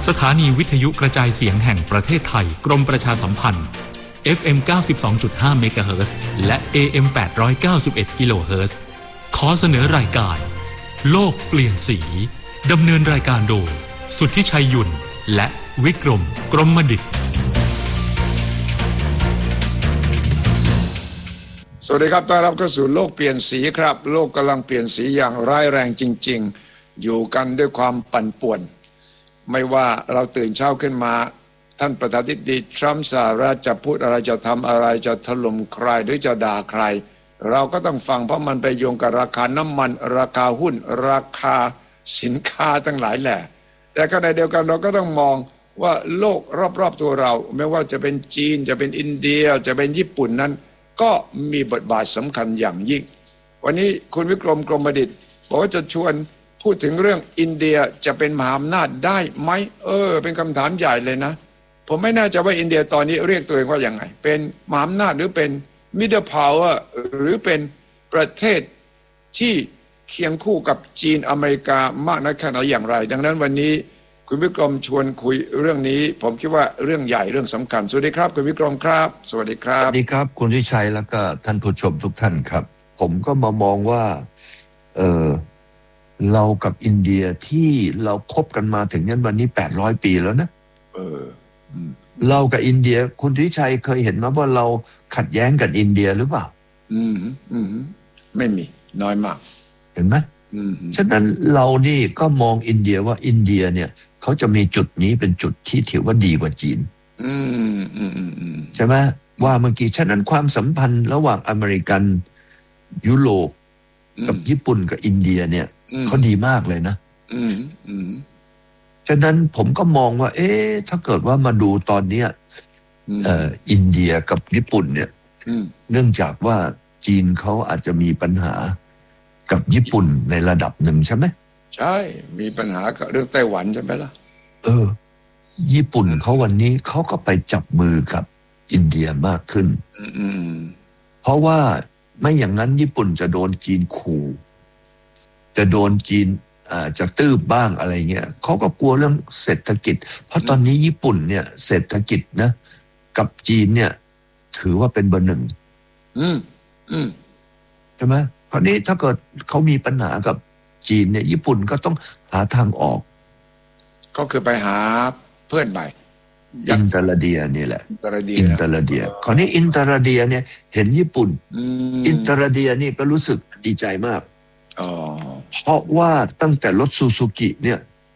สถานีวิทยุกระจายเสียงแห่งประเทศไทยกรมประชาสัมพันธ์ FM 92.5 เมกะเฮิรตซ์และ AM 891 กิโลเฮิรตซ์ขอเสนอรายการโลกเปลี่ยนสีดำเนินรายการโดยสุทธิชัยยุ่นและวิกรมกรมดิษฐ์สวัสดีครับต้อนรับเข้าสู่โลกเปลี่ยนสีครับโลกกำลังเปลี่ยนสีอย่างร้ายแรงจริงๆอยู่กันด้วยความปั่นป่วนไม่ว่าเราตื่นเช้าขึ้นมาท่านประธานาธิบดีทรัมป์สหรัฐจะพูดอะไรจะทำอะไรจะถล่มใครหรือจะด่าใครเราก็ต้องฟังเพราะมันไปโยงกับราคาน้ำมันราคาหุ้นราคาสินค้าทั้งหลายแหละแต่ขณะเดียวกันเราก็ต้องมองว่าโลกรอบๆตัวเราไม่ว่าจะเป็นจีนจะเป็นอินเดียจะเป็นญี่ปุ่นนั้นก็มีบทบาทสำคัญอย่างยิ่งวันนี้คุณวิกรมกรมดิษฐ์บอกว่าจะชวนพูดถึงเรื่องอินเดียจะเป็นมหาอำนาจได้ไหมเป็นคำถามใหญ่เลยนะผมไม่แน่ใจว่าอินเดียตอนนี้เรียกตัวเองว่าอย่างไงเป็นมหาอำนาจหรือเป็น middle power หรือเป็นประเทศที่เคียงคู่กับจีนอเมริกามากน้อยแค่ไหนอย่างไรดังนั้นวันนี้คุณวิกรมชวนคุยเรื่องนี้ผมคิดว่าเรื่องใหญ่เรื่องสำคัญสวัสดีครับคุณวิกรมครับสวัสดีครับสวัสดีครับคุณวิชัยแล้วก็ท่านผู้ชมทุกท่านครับผมก็มามองว่าเรากับอินเดียที่เราคบกันมาถึงยันวันนี้800 ปีแล้วนะเรากับอินเดียคุณวิชัยเคยเห็นไหมว่าเราขัดแย้งกับอินเดียหรือเปล่าไม่มีน้อยมากเห็นไหมฉะนั้นเรานี่ก็มองอินเดียว่าอินเดียเนี่ยเขาจะมีจุดนี้เป็นจุดที่ถือว่าดีกว่าจีนใช่ไหมว่าเมื่อกี้ฉะนั้นความสัมพันธ์ระหว่างอเมริกันยุโรปกับญี่ปุ่นกับอินเดียเนี่ยเขาดีมากเลยนะฉะนั้นผมก็มองว่าถ้าเกิดว่ามาดูตอนเนี้ยอินเดียกับญี่ปุ่นเนี่ยเนื่องจากว่าจีนเขาอาจจะมีปัญหากับญี่ปุ่นในระดับหนึ่งใช่ไหมใช่มีปัญหากับเรื่องไต้หวันใช่ไหมล่ะญี่ปุ่นเขาวันนี้เขาก็ไปจับมือกับอินเดียมากขึ้นเพราะว่าไม่อย่างนั้นญี่ปุ่นจะโดนจีนขู่จะโดนจีนจะตื้อบ้างอะไรเงี้ยเขาก็กลัวเรื่องเศรษฐกิจเพราะตอนนี้ญี่ปุ่นเนี่ยเศรษฐกิจนะกับจีนเนี่ยถือว่าเป็นเบอร์หนึ่งใช่ไหมคราวนี้ถ้าเกิดเขามีปัญหากับจีนเนี่ยญี่ปุ่นก็ต้องหาทางออกก็คือไปหาเพื่อนใหม่อินเตอร์เดียนี่แหละอินเตอร์เดียคราวนี้อินเตอร์เดียเนี่ยเห็นญี่ปุ่นอินเตอร์เดียนี่ก็รู้สึกดีใจมากเพราะว่าตั้งแต่รถซูซูกิเนี่ย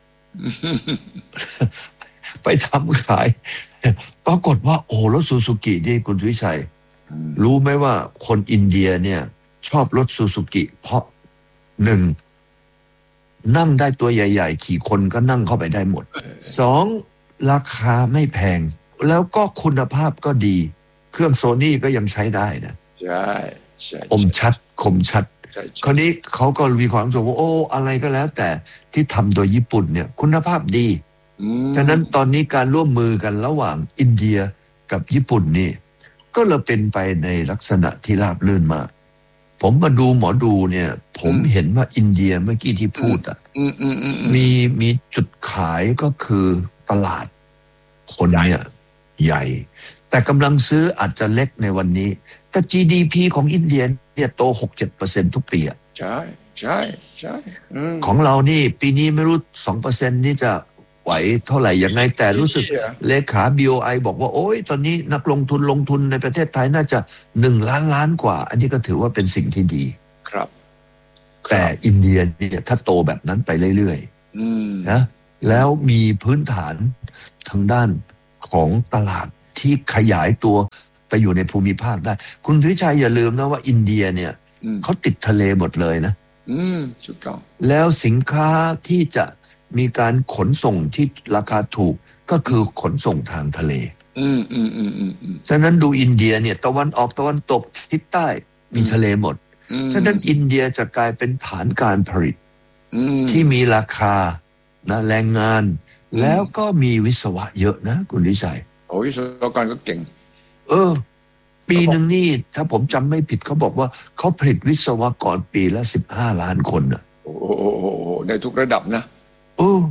ไปทำขายปรากฏว่ารถซูซูกินี่คุณวิชัยรู้ไหมว่าคนอินเดียเนี่ยชอบรถซูซูกิเพราะหนึ่งนั่งได้ตัวใหญ่ๆขี่คนก็นั่งเข้าไปได้หมดสองราคาไม่แพงแล้วก็คุณภาพก็ดีเครื่องโซนี่ก็ยังใช้ได้นะใช่คมชัดคราวนี้เขาก็มีความรู้สึกว่าอะไรก็แล้วแต่ที่ทำโดยญี่ปุ่นเนี่ยคุณภาพดีฉะนั้นตอนนี้การร่วมมือกันระหว่างอินเดียกับญี่ปุ่นนี่ก็เลยเป็นไปในลักษณะที่ราบรื่นมากผมมาดูหมอดูเนี่ยผมเห็นว่าอินเดียเมื่อกี้ที่พูดมีจุดขายก็คือตลาดคนเนี่ยใหญ่แต่กำลังซื้ออาจจะเล็กในวันนี้แต่ GDP ของอินเดียเนี่ยโต 6-7% ทุกปีใช่ของเรานี่ปีนี้ไม่รู้ 2% นี่จะไหวเท่าไหร่ยังไงแต่รู้สึกเลขา BOI บอกว่าตอนนี้นักลงทุนในประเทศไทยน่าจะ1 ล้านกว่าอันนี้ก็ถือว่าเป็นสิ่งที่ดีครับแต่อินเดียเนี่ยถ้าโตแบบนั้นไปเรื่อยๆนะแล้วมีพื้นฐานทางด้านของตลาดที่ขยายตัวไปอยู่ในภูมิภาคได้คุณวิชัยอย่าลืมนะว่าอินเดียเนี่ยเขาติดทะเลหมดเลยนะถูกต้องแล้วสินค้าที่จะมีการขนส่งที่ราคาถูกก็คือขนส่งทางทะเลฉะนั้นดูอินเดียเนี่ยตะวันออกตะวันตกทิศใต้มีทะเลหมดฉะนั้นอินเดียจะกลายเป็นฐานการผลิตที่มีราคานะแรงงานแล้วก็มีวิศวะเยอะนะคุณวิชัยวิศวกรก็เก่งปีหนึ่งนี่ถ้าผมจำไม่ผิดเขาบอกว่าเขาผลิตวิศวกรปีละ15 ล้านคนในทุกระดับนะแล้ว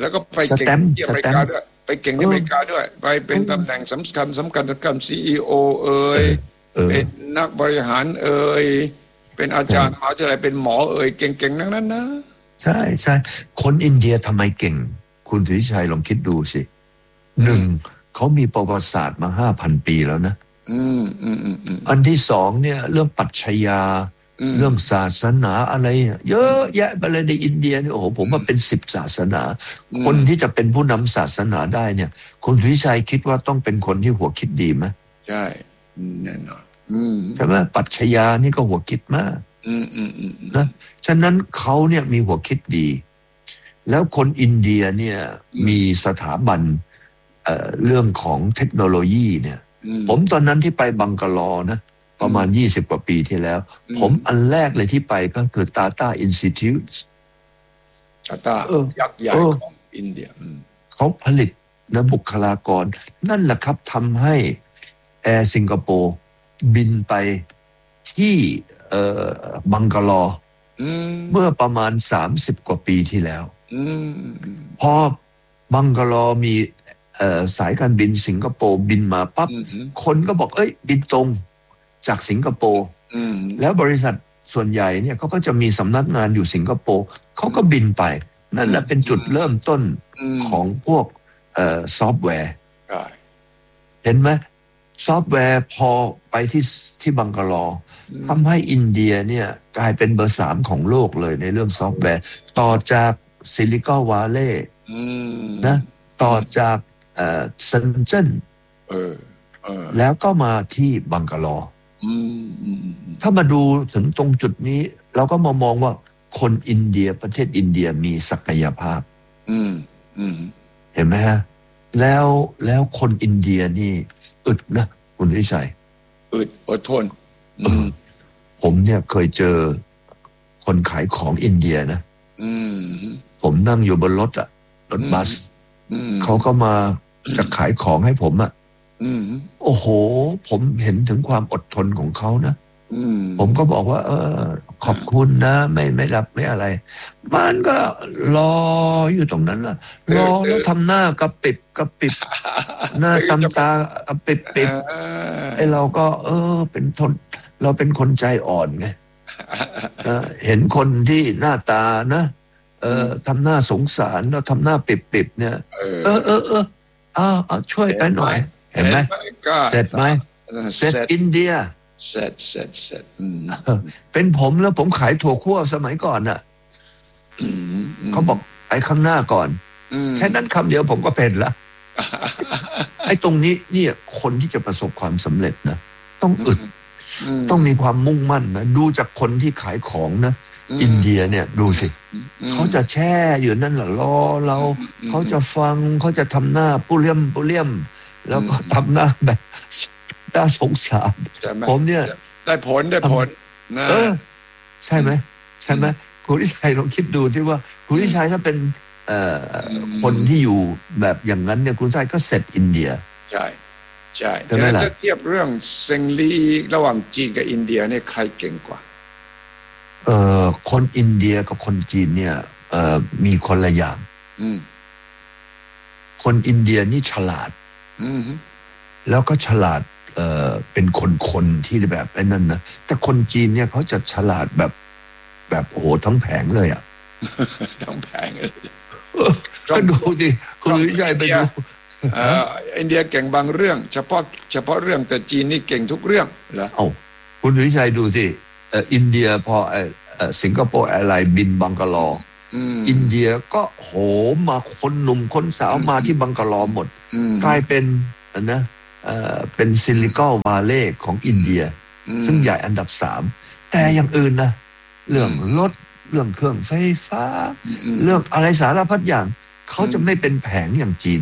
แล้วก็ไปเก่งที่อเมริกาด้วยไปเก่งที่อเมริกาด้วยไปเป็นตำแหน่งสำคัญCEO เป็นนักบริหารเป็นอาจารย์มหาวิทยาลัยเป็นหมอเก่งๆทั้งนั้นนะใช่ใช่คนอินเดียทำไมเก่งคุณสุทธิชัยลองคิดดูสิหนึ่งเขามีประวัติศาสตร์มา 5,000 ปีแล้วนะอันที่สองเนี่ยเรื่องปรัชญาเรื่องศาสนาอะไรเยอะแยะไปเลยในอินเดียเนี่ยโอ้โหผมว่าเป็น10 ศาสนาคนที่จะเป็นผู้นำศาสนาได้เนี่ยคุณสุทธิชัยคิดว่าต้องเป็นคนที่หัวคิดดีไหมใช่แน่นอนใช่ไหมปรัชญานี่ก็หัวคิดมากนะฉะนั้นเขาเนี่ยมีหัวคิดดีแล้วคนอินเดียเนี่ยมีสถาบันเรื่องของเทคโนโลยีเนี่ยผมตอนนั้นที่ไปบังกาลอนะประมาณ20 กว่าปีที่แล้วผมอันแรกเลยที่ไปก็คือ Tata Institute Tata ยักษ์ใหญ่ของอินเดียเขาผลิตนะบุคลากรนั่นแหละครับทำให้แอร์สิงคโปร์บินไปที่บังกาลอเมื่อประมาณ30 กว่าปีที่แล้วพอบังกาลอมีสายการบินสิงคโปร์บินมาปั๊บคนก็บอกบินตรงจากสิงคโปร์แล้วบริษัทส่วนใหญ่เนี่ยเขาก็จะมีสำนักงานอยู่สิงคโปร์เขาก็บินไปนั่นแหละเป็นจุดเริ่มต้นของพวกซอฟต์แวร์เห็นไหมซอฟต์แวร์พอไปที่บังกาลอทำให้อินเดียเนี่ยกลายเป็นเบอร์ 3ของโลกเลยในเรื่องซอฟต์แวร์ต่อจากซิลิคอนวัลเลย์นะต่อจากเซนเจิ้นแล้วก็มาที่บังกาลอถ้ามาดูถึงตรงจุดนี้เราก็มองว่าคนอินเดียประเทศอินเดียมีศักยภาพเห็นไหมฮะแล้วคนอินเดียนี่อึดนะคุณวิชัยอึดอดทนผมเนี่ยเคยเจอคนขายของอินเดียนะผมนั่งอยู่บนรถบัสเขาก็มาจะขายของให้ผมโอ้โหผมเห็นถึงความอดทนของเขานะผมก็บอกว่าขอบคุณนะไม่รับไม่อะไรมันก็รออยู่ตรงนั้นล่ะรอแล้วทำหน้ากระปิบหน้าตำตากระปิบไอเราก็เป็นเราเป็นคนใจอ่อนไงเห็นคนที่หน้าตานะทำหน้าสงสารแล้วทำหน้าปิบเนี่ยช่วยไปหน่อยเห็นไหมเสร็จไหมเสร็จอินเดียเสร็จเป็นผมแล้วผมขายถั่วคั่วสมัยก่อนเขาบอกไปข้างหน้าก่อนแค่นั้นคำเดียวผมก็เป็นละไอ้ตรงนี้เนี่ยคนที่จะประสบความสำเร็จนะต้องอึดต้องมีความมุ่งมั่นนะดูจากคนที่ขายของนะอินเดียเนี่ยดูสิเขาจะแช่อยู่นั่นแหละรอเราเขาจะฟังเขาจะทำหน้าปุเลี่ยมแล้วก็ทำหน้าแบบน่าสงสารผมเนี่ยได้ผลนะใช่ไหมคุณวิชัยลองคิดดูที่ว่าคุณวิชัยถ้าเป็นคนที่อยู่แบบอย่างนั้นเนี่ยคุณวิชัยก็เสร็จอินเดียใช่จะเทียบเรื่องเซงลีระหว่างจีนกับอินเดียเนี่ยใครเก่งกว่าคนอินเดียกับคนจีนเนี่ยมีคนละอย่างคนอินเดียนี่ฉลาดแล้วก็ฉลาดเป็นคนที่แบบไอ้นั่นนะแต่คนจีนเนี่ยเขาจะฉลาดแบบโอ้โหทั้งแผงเลยทั้งแผงเลยก็ดูดิคุณใหญ่ไปดูอินเดียเก่งบางเรื่องเฉพาะเรื่องแต่จีนนี่เก่งทุกเรื่องเหรอคุณวิชัยดูสิอินเดียพอสิงคโปร์แอร์ไลน์บินบังกาลออินเดียก็โหมาคนหนุ่มคนสาวมาที่บังกาลอหมดกลายเป็นนะเป็นซิลิคอนวัลเลย์ของอินเดียซึ่งใหญ่อันดับ3แต่อย่างอื่นนะเรื่องรถเรื่องเครื่องไฟฟ้าเรื่องอะไรสารพัดอย่างเขาจะไม่เป็นแผงอย่างจีน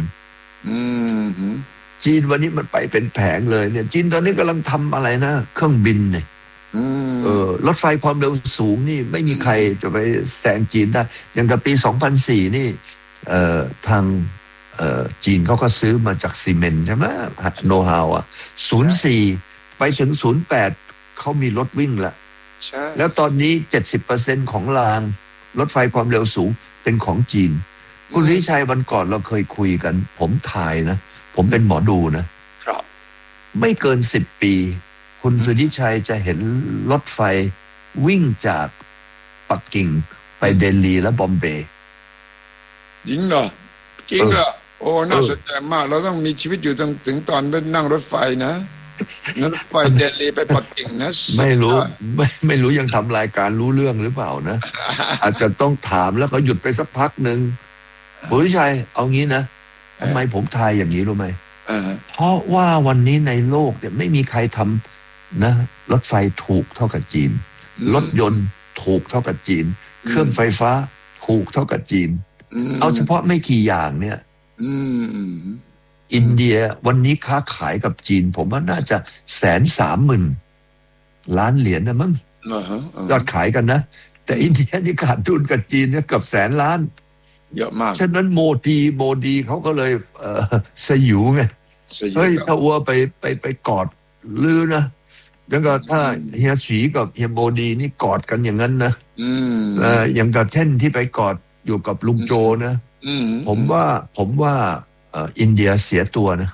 วันนี้มันไปเป็นแผงเลยเนี่ยจีนตอนนี้กำลังทำอะไรนะเครื่องบินเนี่ยรถไฟความเร็วสูงนี่ไม่มีใครจะไปแซงจีนได้อย่างกับปี2004นี่ทางจีนเขาก็ซื้อมาจากซีเมนต์ใช่ไหมโนฮาว04ไปถึง08เขามีรถวิ่งละแล้วตอนนี้ 70% ของรางรถไฟความเร็วสูงเป็นของจีนคุณวิชัยวันก่อนเราเคยคุยกันผมถ่ายนะผมเป็นหมอดูนะครับไม่เกิน10 ปีคุณสุทธิชัยจะเห็นรถไฟวิ่งจากปักกิ่งไปเดลีและบอมเบย์จริงเหรอจริงเหรอโอ้น่าสนใจมากเราต้องมีชีวิตอยู่ถึงตอนได้นั่งรถไฟนะนั่งรถไฟเดลีไปปักกิ่งนะไม่รู้ยังทำรายการรู้เรื่องหรือเปล่านะอาจจะต้องถามแล้วก็หยุดไปสักพักหนึ่งคุณวิชัยเอางี้นะทำไมผมทายอย่างนี้รู้ไหมเพราะว่าวันนี้ในโลกเนี่ยไม่มีใครทำนะรถไฟถูกเท่ากับจีนรถยนต์ถูกเท่ากับจีนเครื่องไฟฟ้าถูกเท่ากับจีนเอาเฉพาะไม่กี่อย่างเนี่ยอินเดียวันนี้ค้าขายกับจีนผมว่าน่าจะ130,000,000,000 นะมั้งยอดขายกันนะแต่อินเดียนี่ขาดทุนกับจีนเนี่ยเกือบ100,000,000,000 เยอะมากฉะนั้นโมดีเขาก็เลยสยิวไงเฮ้ยถ้าอัวไปกอดลือนะแล้วก็ถ้าเฮียฉีกับเฮียโมดีนี่กอดกันอย่างนั้นนะอย่างกับเช่นที่ไปกอดอยู่กับลุงโจนะผมว่าอินเดียเสียตัวนะ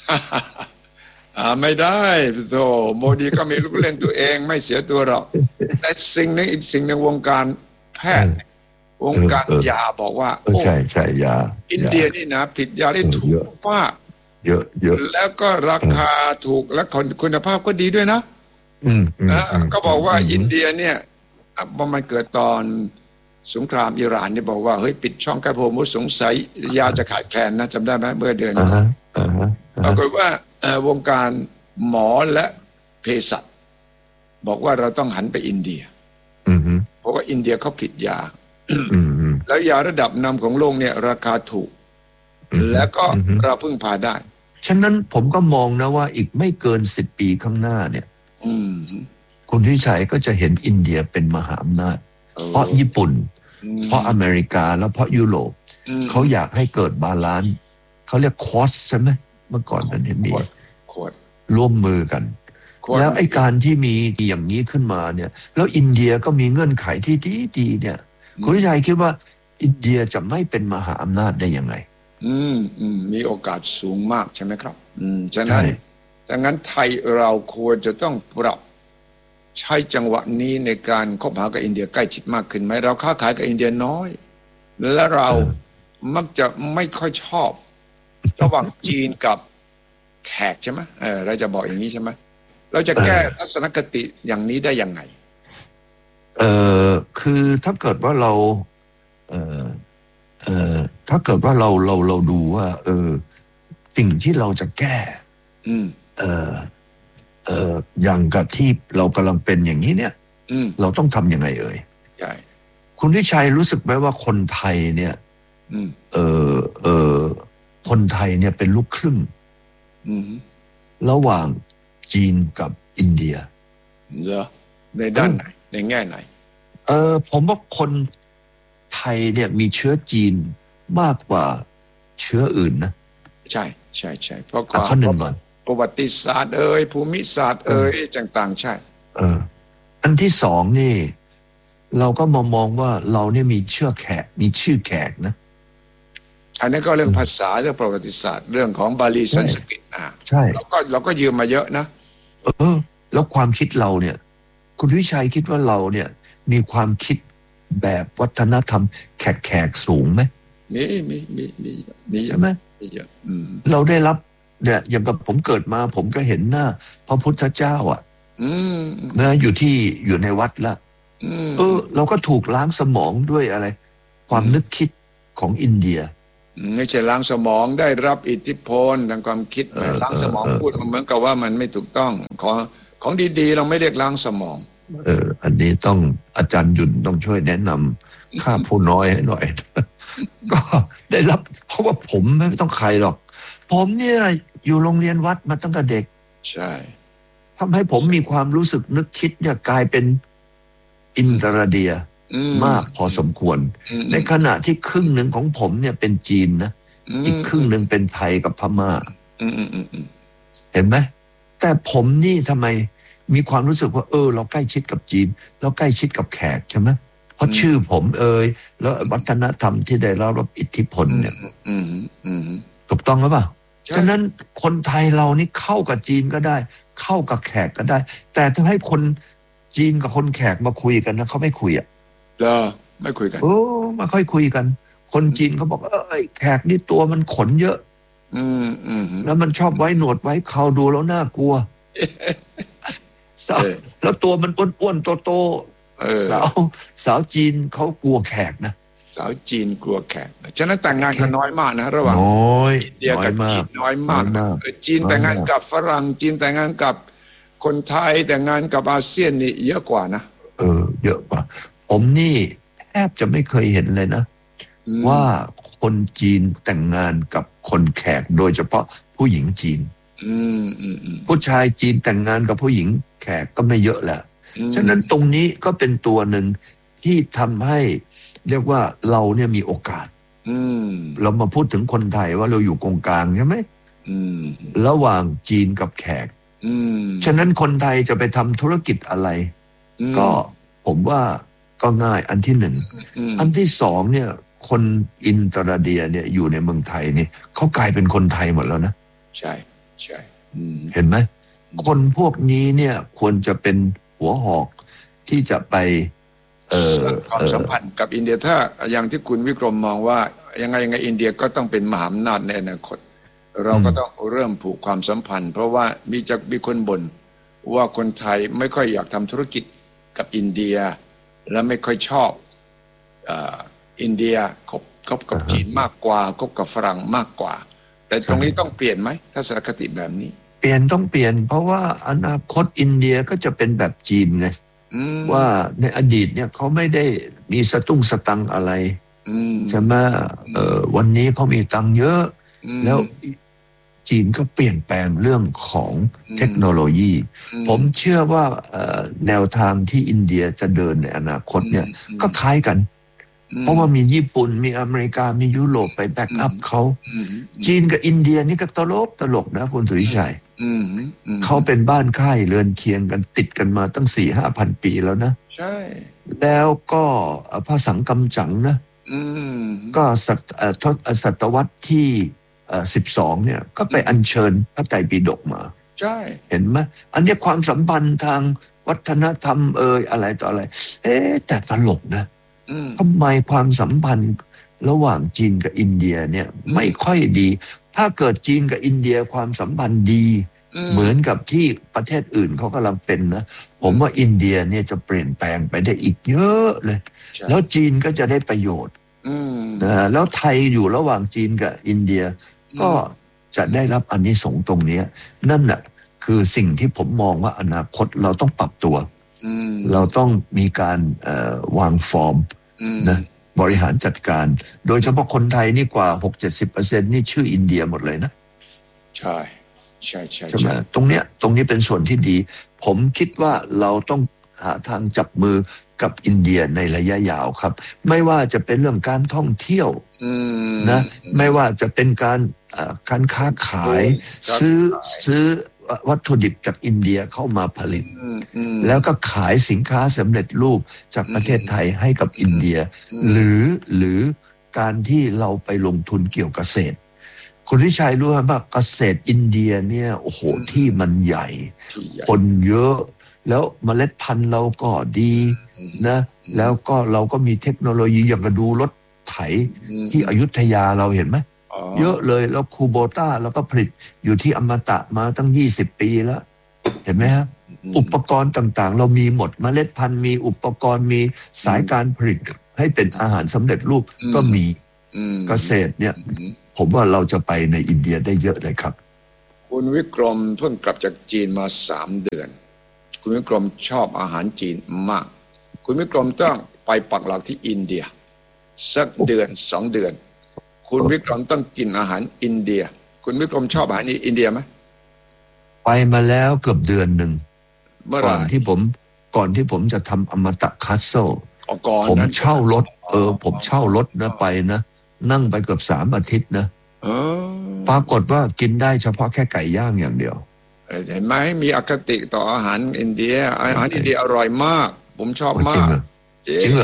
ไม่ได้โธ่โมดีก็มีลูกเล่นตัวเองไม่เสียตัวหรอกแต่สิ่งนึงอีกสิ่งหนึ่งวงการแพทย์วงการยาบอกว่าใช่ยาอินเดียนี่นะผลิตยาได้ถูกมากเยอะแล้วก็ราคาถูกและคุณภาพก็ดีด้วยนะก็บอกว่าอินเดียเนี่ยมันเกิดตอนสงครามอิหร่านเนี่ยบอกว่าเฮ้ยปิดช่องแคบโฮมุสสงสัยยาจะขาดแคลนนะจำได้ไหมเมื่อเดือนปรากฏว่าวงการหมอและเภสัชบอกว่าเราต้องหันไปอินเดียเพราะว่าอินเดียเขาผลิตยาแล้วยาระดับนำของโลกเนี่ยราคาถูกแล้วก็เราพึ่งพาได้ฉะนั้นผมก็มองนะว่าอีกไม่เกิน10 ปีข้างหน้าเนี่ยคุณวิชัยก็จะเห็นอินเดียเป็นมหาอำนาจเพราะญี่ปุ่นเพราะอเมริกาแล้วเพราะยุโรปเขาอยากให้เกิดบาลานซ์เขาเรียกคอสใช่ไหมเมื่อก่อนนั้นมีร่วมมือกันแล้วไอ้การที่มีอย่างนี้ขึ้นมาเนี่ยแล้วอินเดียก็มีเงื่อนไขที่ดีเนี่ยคุณวิชัยคิดว่าอินเดียจะไม่เป็นมหาอำนาจได้ยังไงมีโอกาสสูงมากใช่ไหมครับฉะนั้นดังนั้นไทยเราควรจะต้องปรับใช้จังหวะนี้ในการคบหากับอินเดียใกล้ชิดมากขึ้นไหมเราค้าขายกับอินเดียน้อยและเรามักจะไม่ค่อยชอบระหว่างจีนกับแขกใช่ไหมเราจะบอกอย่างนี้ใช่ไหมเราจะแก้ทัศนคติอย่างนี้ได้ยังไงคือถ้าเกิดว่าเราถ้าเกิดว่าเราดูว่าสิ่งที่เราจะแก้อย่างกับที่เรากำลังเป็นอย่างนี้เนี่ยเราต้องทำยังไงใช่คุณวิชัยรู้สึกไหมว่าคนไทยเนี่ยคนไทยเนี่ยเป็นลูกครึ่งระหว่างจีนกับอินเดียเหรอในด้านไหนในแง่ไหนผมว่าคนไทยเนี่ยมีเชื้อจีนมากกว่าเชื้ออื่นนะใช่เพราะข้อหนึ่งก่อนประวัติศาสตร์ภูมิศาสตร์ต่างๆใช่อันที่สองนี่เราก็มองว่าเราเนี่ยมีเชื้อแขกมีชื่อแขกนะอันนั้นก็เรื่องภาษาเรื่องประวัติศาสตร์เรื่องของบาลีสันสกฤตใช่เราก็ยืมมาเยอะนะแล้วความคิดเราเนี่ยคุณวิชัยคิดว่าเราเนี่ยมีความคิดแบบวัฒนธรรมแขกสูงไหมมีใช่ไหมเราได้รับเนี่ยอย่างกับผมเกิดมาผมก็เห็นหน้าพระพุทธเจ้านะอยู่ในวัดละเราก็ถูกล้างสมองด้วยอะไรความนึกคิดของอินเดียไม่ใช่ล้างสมองได้รับอิทธิพลทางความคิดล้างสมองพูดเหมือนกับว่ามันไม่ถูกต้องของดีๆเราไม่เรียกล้างสมองอันนี้ต้องอาจารย์หยุ่นต้องช่วยแนะนำข้าผู้น้อยให้หน่อยก็ได้รับเพราะว่าผมไม่ต้องใครหรอกผมเนี่ยอยู่โรงเรียนวัดมาตั้งแต่เด็กใช่ทำให้ผมมีความรู้สึกนึกคิดเนี่ยกลายเป็นอินเตอร์เดียมากพอสมควรในขณะที่ครึ่งหนึ่งของผมเนี่ยเป็นจีนนะอีกครึ่งหนึ่งเป็นไทยกับพม่าเห็นไหมแต่ผมนี่ทำไมมีความรู้สึกว่าเราใกล้ชิดกับจีนเราใกล้ชิดกับแขกใช่ไหมเพราะชื่อผมแล้ววัฒนธรรมที่ได้รับอิทธิพลเนี่ยถูกต้องหรือเปล่าฉะนั้นคนไทยเรานี่เข้ากับจีนก็ได้เข้ากับแขกก็ได้แต่ถ้าให้คนจีนกับคนแขกมาคุยกันนะเขาไม่คุยอ่ะไม่คุยกันไม่ค่อยคุยกันคนจีนเขาบอกแขกนี่ตัวมันขนเยอะแล้วมันชอบไว้หนวดไว้เขาดูแล้วน่ากลัวแล้วตัวมันอ้วนๆโตๆสาวจีนเขากลัวแขกนะสาวจีนกลัวแขกฉะนั้นแต่งงานกันน้อยมากนะระหว่างอินเดียกับจีนน้อยมากจีนแต่งงานกับฝรั่งจีนแต่งงานกับคนไทยแต่งงานกับอาเซียนนี่เยอะกว่านะเยอะกว่าผมนี่แทบจะไม่เคยเห็นเลยนะว่าคนจีนแต่งงานกับคนแขกโดยเฉพาะผู้หญิงจีนผู้ชายจีนแต่งงานกับผู้หญิงแขกก็ไม่เยอะแหละฉะนั้นตรงนี้ก็เป็นตัวหนึ่งที่ทำให้เรียกว่าเราเนี่ยมีโอกาสเรามาพูดถึงคนไทยว่าเราอยู่ตรงกลางใช่ไหมระหว่างจีนกับแขกฉะนั้นคนไทยจะไปทำธุรกิจอะไรก็ผมว่าก็ง่ายอันที่หนึ่งอันที่สองเนี่ยคนอินเตอร์เดียเนี่ยอยู่ในเมืองไทยนี่เขากลายเป็นคนไทยหมดแล้วนะใช่ใช่เห็นไหมคนพวกนี้เนี่ยควรจะเป็นหัวหอกที่จะไปความสัมพันธ์กับอินเดียถ้าอย่างที่คุณวิกรมมองว่ายังไงอินเดียก็ต้องเป็นมหาอำนาจในอนาคตเราก็ต้องเริ่มผูกความสัมพันธ์เพราะว่ามีคนบ่นว่าคนไทยไม่ค่อยอยากทำธุรกิจกับอินเดียและไม่ค่อยชอบอินเดียคบกับจีนมากกว่าคบกับฝรั่งมากกว่าแต่ตรงนี้ต้องเปลี่ยนไหมทัศนคติแบบนี้ต้องเปลี่ยนเพราะว่าอนาคตอินเดียก็จะเป็นแบบจีนไงว่าในอดีตเนี่ยเขาไม่ได้มีสตังอะไรใช่ไหมวันนี้เขามีตังเยอะแล้วจีนก็เปลี่ยนแปลงเรื่องของเทคโนโลยีผมเชื่อว่าแนวทางที่อินเดียจะเดินในอนาคตเนี่ยก็คล้ายกันเพราะว่ามีญี่ปุ่นมีอเมริกามียุโรปไปแบ็กอัพเขาจีนกับอินเดียนี่ก็ตลกนะคุณสุริชัยเขาเป็นบ้านค่ายเรือนเคียงกันติดกันมาตั้ง 4-5,000 ปีแล้วนะใช่แล้วก็พระสังกัมจั๋งนะก็ศตวรรษที่12เนี่ยก็ไปอัญเชิญพระไตรปิฎกมาใช่เห็นไหมอันนี้ความสัมพันธ์ทางวัฒนธรรมอะไรต่ออะไรแต่ตลกนะทำไมความสัมพันธ์ระหว่างจีนกับอินเดียเนี่ยไม่ค่อยดีถ้าเกิดจีนกับอินเดียความสัมพันธ์ดีเหมือนกับที่ประเทศอื่นเขากำลังเป็นนะผมว่าอินเดียเนี่ยจะเปลี่ยนแปลงไปได้อีกเยอะเลยแล้วจีนก็จะได้ประโยชน์แล้วไทยอยู่ระหว่างจีนกับอินเดียก็จะได้รับอานิสงส์ตรงนี้นั่นน่ะคือสิ่งที่ผมมองว่าอนาคตเราต้องปรับตัวเราต้องมีการวางฟอร์มนะบริหารจัดการโดยเฉพาะคนไทยนี่กว่า 60-70% นี่ชื่ออินเดียหมดเลยนะใช่ใช่ตรงนี้เป็นส่วนที่ดีผมคิดว่าเราต้องหาทางจับมือกับอินเดียในระยะยาวครับไม่ว่าจะเป็นเรื่องการท่องเที่ยวนะไม่ว่าจะเป็นการค้าขายซื้อวัตถุดิบจากอินเดียเข้ามาผลิตแล้วก็ขายสินค้าสำเร็จรูปจากประเทศไทยให้กับอินเดียหรือการที่เราไปลงทุนเกี่ยวกับเกษตรคุณทิชัยรู้ไหมว่าเกษตรอินเดียเนี่ยโอ้โหที่มันใหญ่คนเยอะแล้วเมล็ดพันธุ์เราก็ดีนะแล้วก็เราก็มีเทคโนโลยีอย่างกระดูรถไถที่อยุธยาเราเห็นไหมเยอะเลยแล้วคูโบต้าแล้วก็ผลิตอยู่ที่อมตะมาตั้ง20 ปีแล้วเห็นไหมฮะอุปกรณ์ต่างๆเรามีหมดเมล็ดพันธุ์มีอุปกรณ์มีสายการผลิตให้เป็นอาหารสำเร็จรูปก็มีเกษตรเนี่ยผมว่าเราจะไปในอินเดียได้เยอะเลยครับคุณวิกรมเพิ่งกลับจากจีนมา3 เดือนคุณวิกรมชอบอาหารจีนมากคุณวิกรมต้องไปปักหลักที่อินเดียสักเดือน2 เดือนคุณวิกรมต้องกินอาหารอินเดียคุณวิกรมชอบอาหารอินเดียไหมไปมาแล้วเกือบเดือนหนึ่งก่อนที่ผมจะทำอมตะคาสเซิลผมเช่ารถผมเช่ารถนะไปนะนั่งไปเกือบ3 อาทิตย์นะปรากฏว่ากินได้เฉพาะแค่ไก่ย่างอย่างเดียวเห็นไหมมีอคติต่ออาหารอินเดียอาหารอินเดียอร่อยมากผมชอบมากจริงเหรอ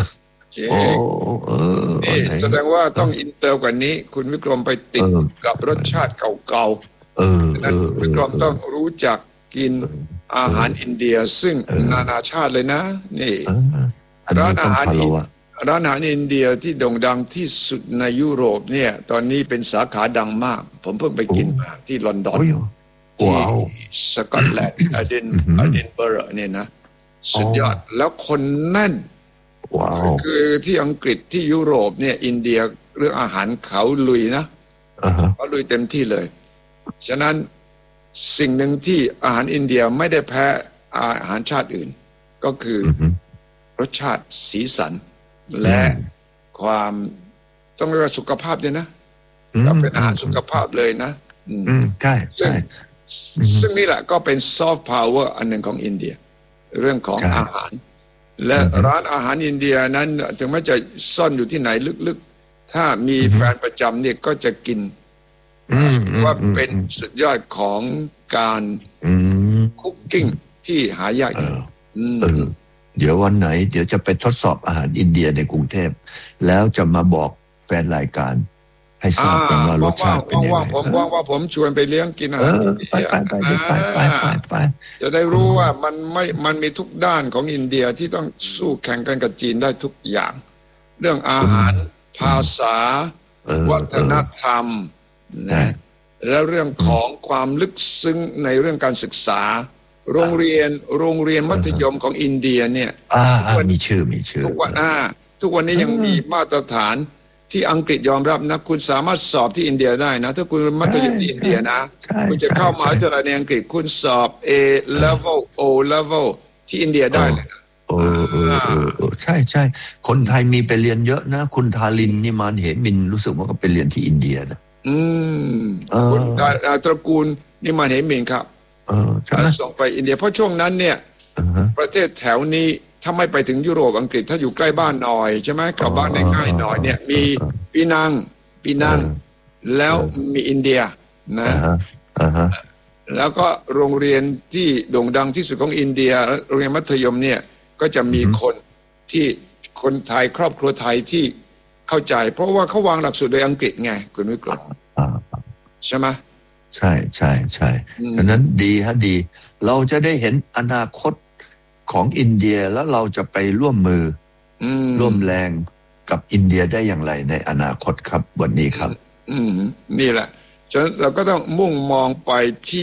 โอ้นี่แสดงว่าต้องอินเตอร์กว่านี้คุณวิกรมไปติดกับรสชาติเก่าๆนั้นคุณวิกรมต้องรู้จักกินอาหารอินเดียซึ่งนานาชาติเลยนะนี่ร้านอาหารอินเดียที่โด่งดังที่สุดในยุโรปเนี่ยตอนนี้เป็นสาขาดังมากผมเพิ่งไปกินมาที่ลอนดอนที่สกอตแลนด์อดินเบอร์เนี่ยนะสุดยอดแล้วคนแน่นคือที่อังกฤษที่ยุโรปเนี่ยอินเดียเรื่องอาหารเขาลุยนะเขาลุยเต็มที่เลยฉะนั้นสิ่งหนึ่งที่อาหารอินเดียไม่ได้แพ้อาหารชาติอื่นก็คือรสชาติสีสันและความต้องเรียกว่าสุขภาพด้วยนะก็เป็นอาหารสุขภาพเลยนะใช่ซึ่งนี่แหละก็เป็นซอฟต์พาวเวอร์อันหนึ่งของอินเดียเรื่องของอาหารและร้านอาหารอินเดียนั้นถึงแม้จะซ่อนอยู่ที่ไหนลึกๆถ้ามีแฟนประจำเนี่ยก็จะกินว่าเป็นสุดยอดของการคุกกิ้งที่หายากเดี๋ยววันไหนเดี๋ยวจะไปทดสอบอาหารอินเดียในกรุงเทพแล้วจะมาบอกแฟนรายการให้ทราบกันว่ารสชาติเป็นยังไงผมว่าผมชวนไปเลี้ยงกินอาหารไปจะได้รู้ว่ามันมีทุกด้านของอินเดียที่ต้องสู้แข่งกันกับจีนได้ทุกอย่างเรื่องอาหารภาษาวัฒนธรรมนะแล้วเรื่องของความลึกซึ้งในเรื่องการศึกษาโรงเรียนมัธยมของอินเดียเนี่ยมีชื่อทุกวันนี้ยังมีมาตรฐานที่อังกฤษยอมรับนะคุณสามารถสอบที่อินเดียได้นะถ้าคุณมัธยมที่อินเดียนะคุณจะเข้ามหาวิทยาลัยในอังกฤษคุณสอบ A level O level ที่อินเดียได้เลยนะใช่คนไทยมีไปเรียนเยอะนะคุณทารินนี่มานเหมินรู้สึกว่าก็ไปเรียนที่อินเดียนะคุณตระกูลนี่มานเหมินครับส่งไปอินเดียเพราะช่วงนั้นเนี่ยประเทศแถวนี้ถ้าไม่ไปถึงยุโรปอังกฤษถ้าอยู่ใกล้บ้านหน่อยใช่ไหมกลับบ้านได้ง่ายหน่อยเนี่ยมีปีนังแล้วมีอินเดียนะแล้วก็โรงเรียนที่โด่งดังที่สุดของอินเดียโรงเรียนมัธยมเนี่ยก็จะมีคนไทยครอบครัวไทยที่เข้าใจเพราะว่าเขาวางหลักสูตรโดยอังกฤษไงคุณวิกรมใช่ไหมใช่ฉะนั้นดีเราจะได้เห็นอนาคตของอินเดียแล้วเราจะไปร่วมมือร่วมแรงกับอินเดียได้อย่างไรในอนาคตครับวันนี้ครับนี่แหละฉะนั้นเราก็ต้องมุ่งมองไปที่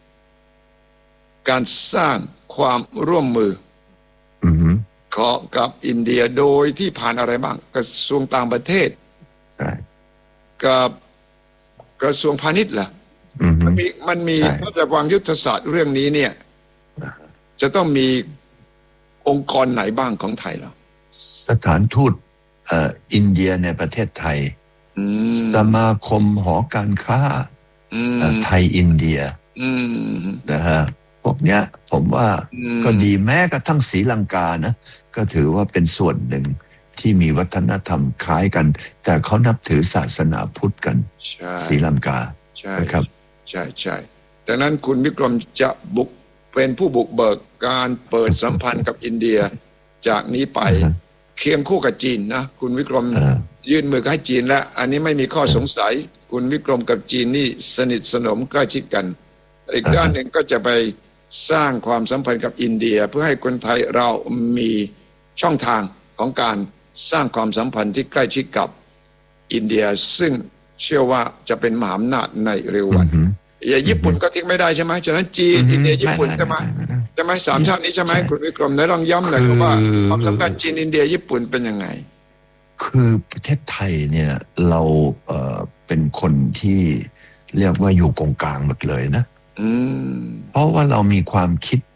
การสร้างความร่วมมือกับอินเดียโดยที่ผ่านอะไรบ้างกระทรวงต่างประเทศกับกระทรวงพาณิชย์ล่ะมันมีถ้าจะวางยุทธศาสตร์เรื่องนี้เนี่ยจะต้องมีองค์กรไหนบ้างของไทยเราสถานทูตอินเดียในประเทศไทยสมาคมหอการค้าไทยอินเดียนะฮะพวกเนี้ยผมว่าก็ดีแม้กระทั่งศรีลังกานะก็ถือว่าเป็นส่วนหนึ่งที่มีวัฒนธรรมคล้ายกันแต่เขานับถือศาสนาพุทธกันศรีลังกานะครับใช่ดังนั้นคุณวิกรมจะเป็นผู้บุกเบิกการเปิดสัมพันธ์กับอินเดียจากนี้ไปเคียงคู่กับจีนนะคุณวิกรมยื่นมือให้จีนแล้วอันนี้ไม่มีข้อสงสัยคุณวิกรมกับจีนนี่สนิทสนมใกล้ชิดกันอีกด้านหนึ่งก็จะไปสร้างความสัมพันธ์กับอินเดียเพื่อให้คนไทยเรามีช่องทางของการสร้างความสัมพันธ์ที่ใกล้ชิดกับอินเดียซึ่งเชื่อว่าจะเป็นมหาอำนาจในเร็ววันญี่ปุ่นก็ทิ้งไม่ได้ใช่ไหมฉะนั้นจีนอินเดียญี่ปุ่นใช่ไหมสามชาตินี้ใช่ไหมคุณวิกรมไหนลองย้ำหน่อยว่าความสัมพันธ์จีนอินเดียญี่ปุ่นเป็นยังไงคือประเทศไทยเนี่ยเราเป็นคนที่เรียกว่าอยู่กงกลางหมดเลยนะเพราะว่าเรามีความคิด